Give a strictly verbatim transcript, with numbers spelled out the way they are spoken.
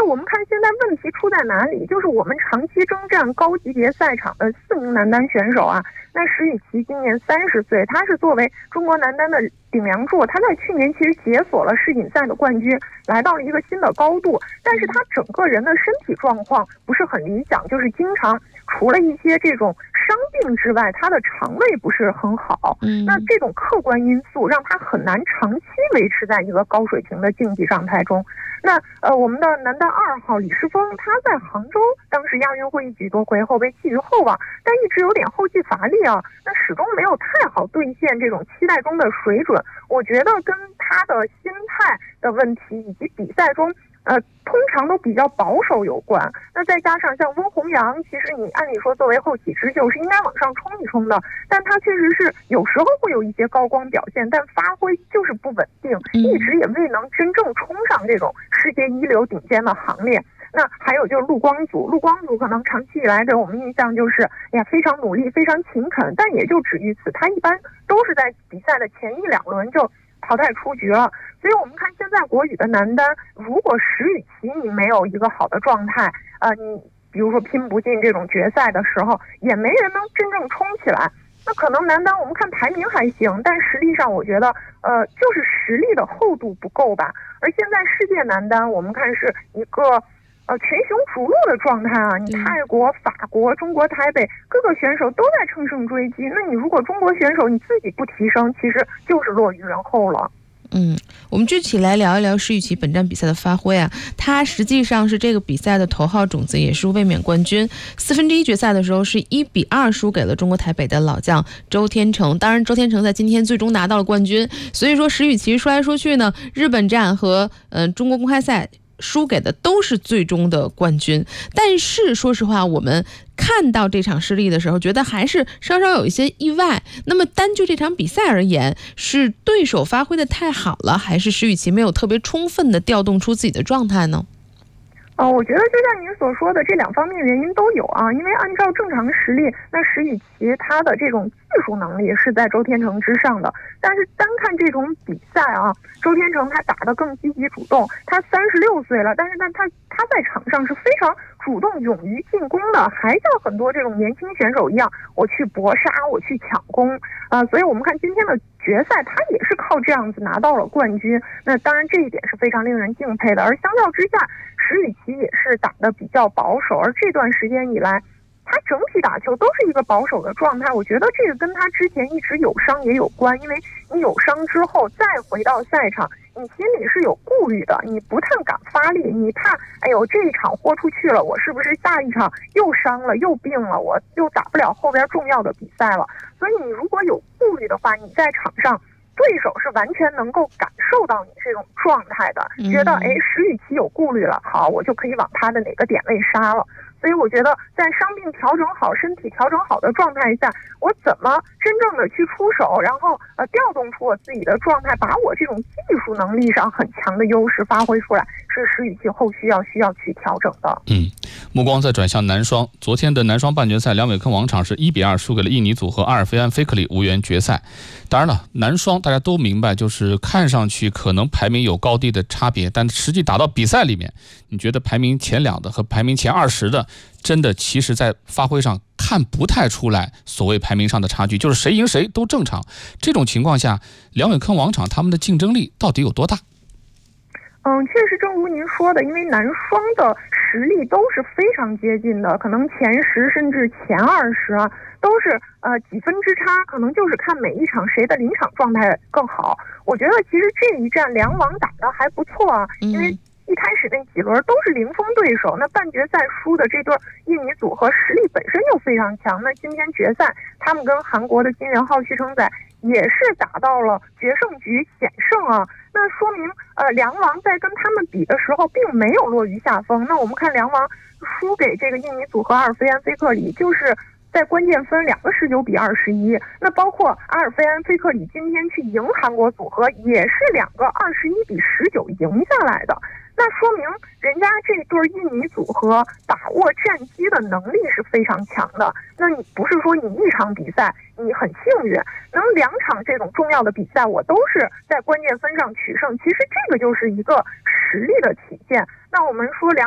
我们看现在问题出在哪里，就是我们长期征战高级别赛场的四名男单选手啊，那石宇奇今年三十岁，他是作为中国男单的顶梁柱，他在去年其实解锁了世锦赛的冠军，来到了一个新的高度，但是他整个人的身体状况不是很理想，就是经常除了一些这种伤病之外，他的肠胃不是很好。嗯，那这种客观因素让他很难长期维持在一个高水平的竞技状态中。那呃，我们的男单二号李诗峰，他在杭州当时亚运会一举夺魁后被寄予厚望，但一直有点后继乏力啊，那始终没有太好兑现这种期待中的水准。我觉得跟他的心态的问题以及比赛中呃，通常都比较保守有关。那再加上像温宏洋，其实你按理说作为后起之秀是应该往上冲一冲的，但他确实是有时候会有一些高光表现，但发挥就是不稳定，一直也未能真正冲上这种世界一流顶尖的行列。那还有就是陆光祖，陆光祖可能长期以来给我们印象就是哎呀非常努力非常勤恳，但也就止于此，他一般都是在比赛的前一两轮就淘汰出局了。所以我们看现在国羽的男单，如果石宇奇你没有一个好的状态，呃，你比如说拼不进这种决赛的时候，也没人能真正冲起来。那可能男单我们看排名还行，但实力上我觉得呃就是实力的厚度不够吧。而现在世界男单我们看是一个呃群雄逐鹿的状态啊，你泰国、法国、中国台北各个选手都在乘胜追击，那你如果中国选手你自己不提升，其实就是落于人后了。 嗯，我们具体来聊一聊石宇奇本站比赛的发挥啊。他实际上是这个比赛的头号种子，也是卫冕冠军。四分之一决赛的时候是一比二输给了中国台北的老将周天成，当然周天成在今天最终拿到了冠军。所以说石宇奇说来说去呢，日本站和呃中国公开赛输给的都是最终的冠军。但是说实话，我们看到这场失利的时候，觉得还是稍稍有一些意外。那么单就这场比赛而言，是对手发挥的太好了，还是石宇奇没有特别充分的调动出自己的状态呢？ 呃，我觉得就像您所说的，这两方面原因都有啊。因为按照正常实力，那石宇奇他的这种技术能力是在周天成之上的。但是单看这种比赛啊，周天成他打得更积极主动，他三十六岁了，但是呢，他他在场上是非常主动勇于进攻的，还像很多这种年轻选手一样，我去搏杀，我去抢攻啊、呃。所以我们看今天的决赛，他也是靠这样子拿到了冠军。那当然这一点是非常令人敬佩的。而相较之下，石宇奇也是打得比较保守，而这段时间以来，他整体打球都是一个保守的状态。我觉得这个跟他之前一直有伤也有关，因为你有伤之后再回到赛场，你心里是有顾虑的，你不太敢发力，你怕哎呦这一场豁出去了，我是不是下一场又伤了又病了，我又打不了后边重要的比赛了。所以你如果有顾虑的话，你在场上对手是完全能够感受到你这种状态的，觉得哎石宇奇有顾虑了，好，我就可以往他的哪个点位杀了。所以我觉得在伤病调整好、身体调整好的状态下，我怎么真正的去出手，然后呃调动出我自己的状态，把我这种技术能力上很强的优势发挥出来，是石宇奇后续要需要去调整的。 嗯，目光再转向男双，昨天的男双半决赛，梁伟坑王场是一比二输给了印尼组合阿尔菲安菲克里，无缘决赛。当然了，男双大家都明白，就是看上去可能排名有高低的差别，但实际打到比赛里面，你觉得排名前两的和排名前二十的，真的其实在发挥上看不太出来所谓排名上的差距，就是谁赢谁都正常。这种情况下，梁伟坑王场他们的竞争力到底有多大？ 嗯，确实正如您说的，因为男双的实力都是非常接近的，可能前十甚至前二十啊，都是呃几分之差，可能就是看每一场谁的临场状态更好。我觉得其实这一战两网打得还不错啊，因为一开始那几轮都是零封对手，那半决赛输的这对印尼组合实力本身就非常强，那今天决赛他们跟韩国的金元浩、徐承宰也是打到了决胜局险胜啊，那说明呃梁王在跟他们比的时候并没有落于下风。那我们看梁王输给这个印尼组合阿尔菲安菲克里，就是在关键分两个十九比二十一，那包括阿尔菲安菲克里今天去赢韩国组合也是两个二十一比十九赢下来的，那说明人家这对印尼组合把握战机的能力是非常强的。那你不是说你一场比赛你很幸运，能两场这种重要的比赛我都是在关键分上取胜，其实这个就是一个实力的体现。那我们说梁